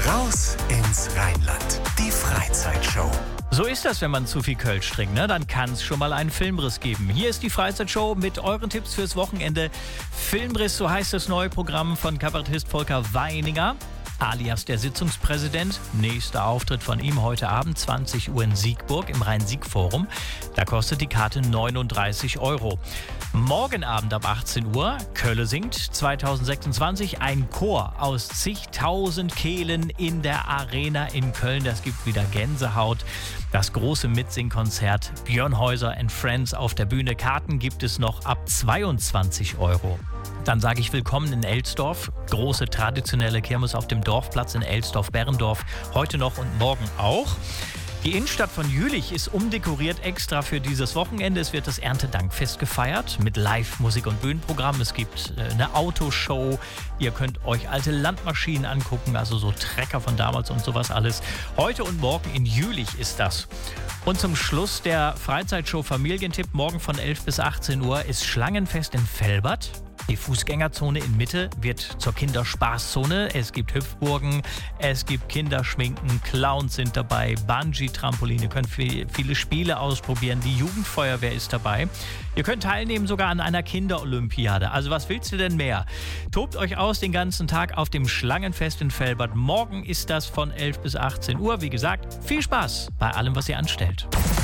Raus ins Rheinland. Die Freizeitshow. So ist das, wenn man zu viel Kölsch trinkt, ne? Dann kann es schon mal einen Filmriss geben. Hier ist die Freizeitshow mit euren Tipps fürs Wochenende. Filmriss, so heißt das neue Programm von Kabarettist Volker Weininger, alias der Sitzungspräsident. Nächster Auftritt von ihm heute Abend, 20 Uhr in Siegburg im Rhein-Sieg-Forum. Da kostet die Karte 39 €. Morgen Abend ab 18 Uhr, Kölle singt 2026, ein Chor aus zigtausend Kehlen in der Arena in Köln. Das gibt wieder Gänsehaut. Das große Mitsingkonzert Björn Häuser and Friends auf der Bühne. Karten gibt es noch ab 22 €. Dann sage ich willkommen in Elsdorf. Große traditionelle Kirmes auf dem Dorfplatz in Elsdorf-Berrendorf. Heute noch und morgen auch. Die Innenstadt von Jülich ist umdekoriert extra für dieses Wochenende. Es wird das Erntedankfest gefeiert mit Live-Musik und Bühnenprogramm. Es gibt eine Autoshow. Ihr könnt euch alte Landmaschinen angucken, also so Trecker von damals und sowas alles. Heute und morgen in Jülich ist das. Und zum Schluss der Freizeitshow Familientipp. Morgen von 11 bis 18 Uhr ist Schlangenfest in Velbert. Die Fußgängerzone in Mitte wird zur Kinderspaßzone. Es gibt Hüpfburgen, es gibt Kinderschminken, Clowns sind dabei, Bungee-Trampoline, ihr könnt viele Spiele ausprobieren. Die Jugendfeuerwehr ist dabei. Ihr könnt teilnehmen sogar an einer Kinderolympiade. Also was willst du denn mehr? Tobt euch aus den ganzen Tag auf dem Schlangenfest in Velbert. Morgen ist das von 11 bis 18 Uhr. Wie gesagt, viel Spaß bei allem, was ihr anstellt.